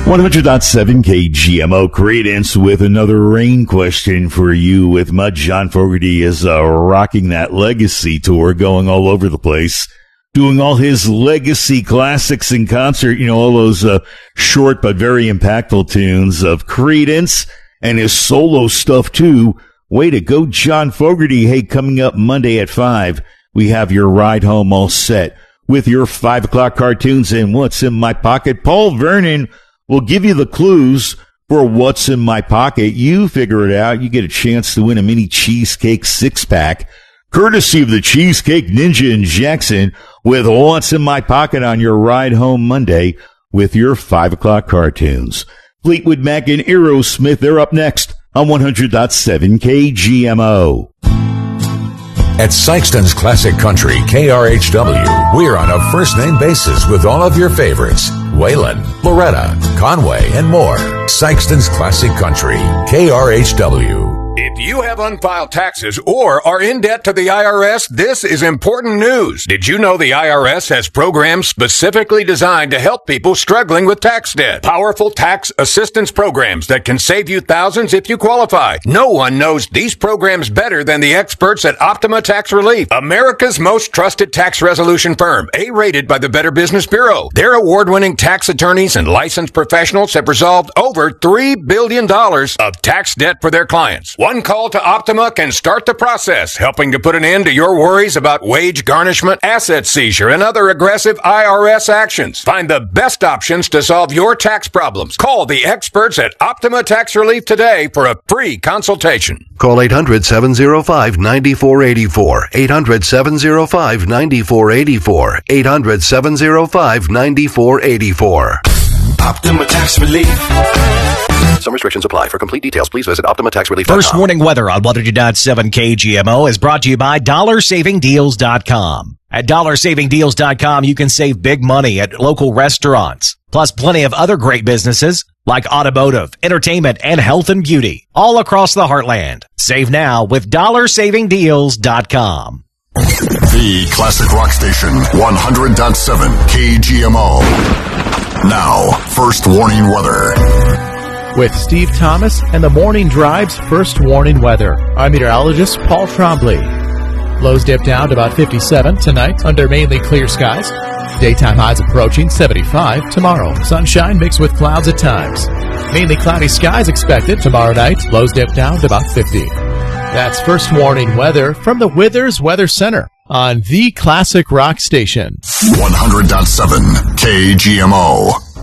100.7 KGMO Credence with another rain question for you with Mud. John Fogerty is rocking that Legacy tour, going all over the place, doing all his Legacy classics in concert, you know, all those short but very impactful tunes of Credence and his solo stuff too. Way to go, John Fogerty. Hey, coming up Monday at 5, we have your ride home all set with your 5 o'clock cartoons and What's in My Pocket. Paul Vernon will give you the clues for What's in My Pocket. You figure it out. You get a chance to win a mini cheesecake 6-pack, courtesy of the Cheesecake Ninja in Jackson, with What's in My Pocket on your ride home Monday with your 5 o'clock cartoons. Fleetwood Mac and Aerosmith, they're up next on 100.7 KGMO. At Sykeston's Classic Country, KRHW, we're on a first-name basis with all of your favorites. Waylon, Loretta, Conway, and more. Sykeston's Classic Country, KRHW. If you have unfiled taxes or are in debt to the IRS, this is important news. Did you know the IRS has programs specifically designed to help people struggling with tax debt? Powerful tax assistance programs that can save you thousands if you qualify. No one knows these programs better than the experts at Optima Tax Relief, America's most trusted tax resolution firm, A-rated by the Better Business Bureau. Their award-winning tax attorneys and licensed professionals have resolved over $3 billion of tax debt for their clients. One call to Optima can start the process, helping to put an end to your worries about wage garnishment, asset seizure, and other aggressive IRS actions. Find the best options to solve your tax problems. Call the experts at Optima Tax Relief today for a free consultation. Call 800-705-9484. 800-705-9484. 800-705-9484. Optima Tax Relief. Some restrictions apply. For complete details, please visit OptimaTaxRelief.com. First warning weather on 100.7 KGMO is brought to you by DollarSavingDeals.com. At DollarSavingDeals.com, you can save big money at local restaurants, plus plenty of other great businesses like automotive, entertainment, and health and beauty, all across the heartland. Save now with DollarSavingDeals.com. The Classic Rock Station, 100.7 KGMO. Now, first warning weather. With Steve Thomas and the Morning Drive's first warning weather, I'm meteorologist Paul Trombley. Lows dip down to about 57 tonight under mainly clear skies. Daytime highs approaching 75 tomorrow. Sunshine mixed with clouds at times. Mainly cloudy skies expected tomorrow night. Lows dip down to about 50. That's first warning weather from the Withers Weather Center on the Classic Rock Station. 100.7 KGMO.